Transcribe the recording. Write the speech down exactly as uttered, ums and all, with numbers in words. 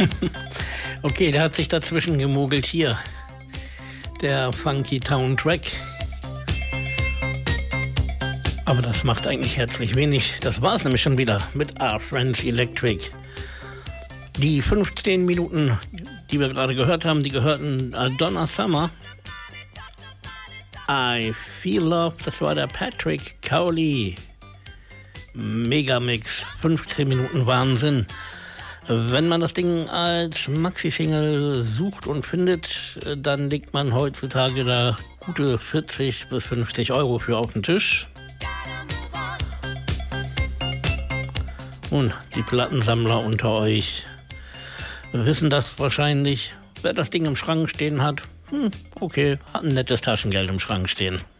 Okay, der hat sich dazwischen gemogelt hier. Der Funky Town Track. Aber das macht eigentlich herzlich wenig. Das war's nämlich schon wieder mit Our Friends Electric. Die fünfzehn Minuten, die wir gerade gehört haben, die gehörten Donna Summer. I Feel Love, das war der Patrick Cowley. Megamix, fünfzehn Minuten Wahnsinn. Wenn man das Ding als Maxi-Single sucht und findet, dann legt man heutzutage da gute vierzig bis fünfzig Euro für auf den Tisch. Und die Plattensammler unter euch wissen das wahrscheinlich. Wer das Ding im Schrank stehen hat, hm, okay, hat ein nettes Taschengeld im Schrank stehen.